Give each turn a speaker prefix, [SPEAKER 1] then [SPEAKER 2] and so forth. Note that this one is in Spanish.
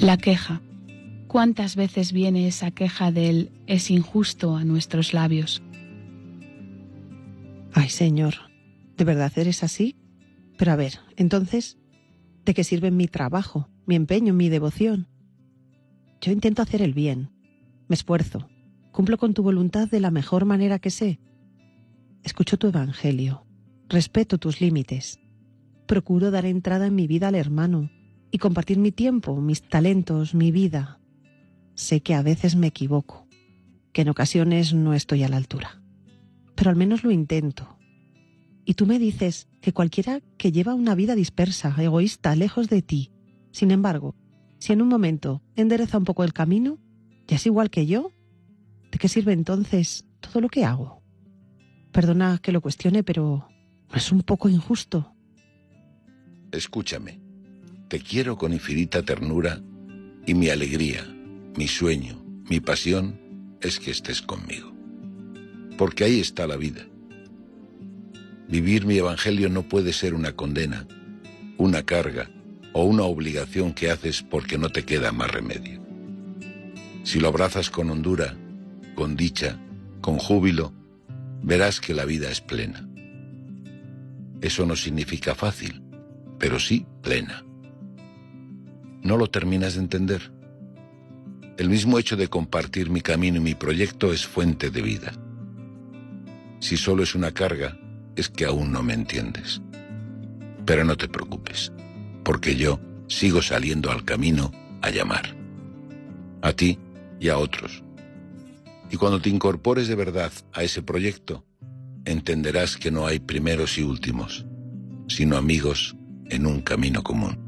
[SPEAKER 1] La queja. ¿Cuántas veces viene esa queja del es injusto a nuestros labios?
[SPEAKER 2] Ay, Señor, ¿de verdad eres así? Pero a ver, entonces, ¿de qué sirve mi trabajo, mi empeño, mi devoción? Yo intento hacer el bien, me esfuerzo, cumplo con tu voluntad de la mejor manera que sé. Escucho tu evangelio, respeto tus límites, procuro dar entrada en mi vida al hermano y compartir mi tiempo, mis talentos, mi vida. Sé que a veces me equivoco, que en ocasiones no estoy a la altura, pero al menos lo intento. Y tú me dices que cualquiera que lleva una vida dispersa, egoísta, lejos de ti, sin embargo, si en un momento endereza un poco el camino, ¿ya es igual que yo? ¿De qué sirve entonces todo lo que hago? Perdona que lo cuestione, pero ¿no es un poco injusto?
[SPEAKER 3] Escúchame, te quiero con infinita ternura y mi alegría, mi sueño, mi pasión es que estés conmigo. Porque ahí está la vida. Vivir mi evangelio no puede ser una condena, una carga o una obligación que haces porque no te queda más remedio. Si lo abrazas con hondura, con dicha, con júbilo, verás que la vida es plena. Eso no significa fácil, pero sí plena. ¿No lo terminas de entender? El mismo hecho de compartir mi camino y mi proyecto es fuente de vida. Si solo es una carga, es que aún no me entiendes. Pero no te preocupes, porque yo sigo saliendo al camino a llamar. A ti y a otros. Y cuando te incorpores de verdad a ese proyecto, entenderás que no hay primeros y últimos, sino amigos en un camino común.